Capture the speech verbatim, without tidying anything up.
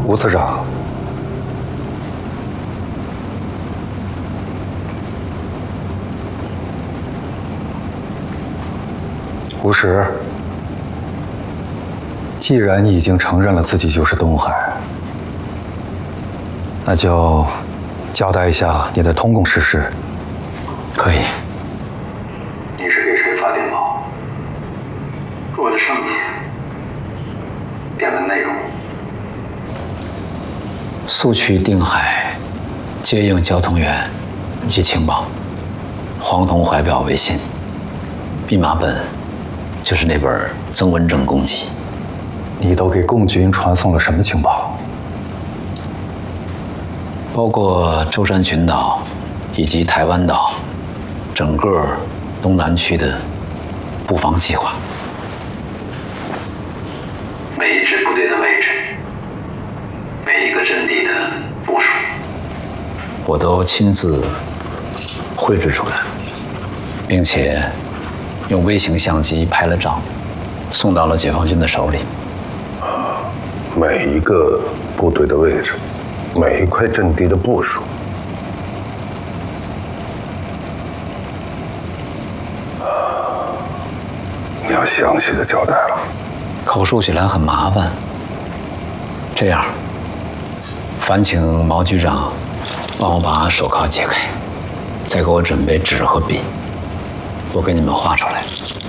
吴司长，吴石，既然你已经承认了自己就是东海，那就交代一下你的通共事实。 可以。 你是给谁发电报？ 我的上级。 电文内容。 速去定海，接应交通员及情报。黄铜怀表为信，密码本就是那本曾文正公辑。 你都给共军传送了什么情报？ 包括舟山群岛以及台湾岛，整个东南区的布防计划。每一支部队的位置。 每一个阵地的部署，我都亲自绘制出来，并且用微型相机拍了照，送到了解放军的手里。 每一个部队的位置，每一块阵地的部署，你要详细的交代了。 口述起来很麻烦，这样。 烦请毛局长帮我把手铐解开，再给我准备纸和笔，我给你们画出来。